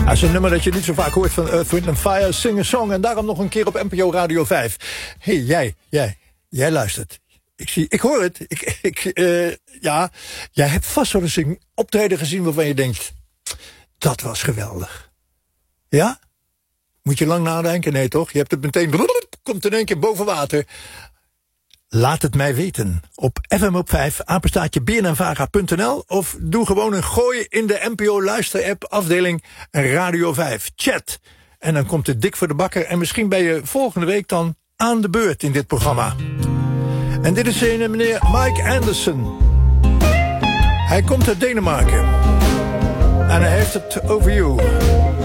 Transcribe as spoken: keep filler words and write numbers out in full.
Dat is een nummer dat je niet zo vaak hoort van Earth, Wind and Fire, Sing a Song. En daarom nog een keer op N P O Radio vijf. Hé, hey, jij, jij, jij luistert. Ik zie, ik hoor het. Ik, ik, uh, ja, jij hebt vast wel eens een optreden gezien waarvan je denkt, dat was geweldig. Ja? Moet je lang nadenken? Nee, toch? Je hebt het meteen, komt in één keer boven water. Laat het mij weten. Op F M op vijf, apenstaatje b n n vara punt n l. Of doe gewoon een gooi in de N P O luisterapp, afdeling Radio vijf. Chat. En dan komt het dik voor de bakker. En misschien ben je volgende week dan aan de beurt in dit programma. En dit is een meneer Mike Anderson. Hij komt uit Denemarken. En hij heeft het over you.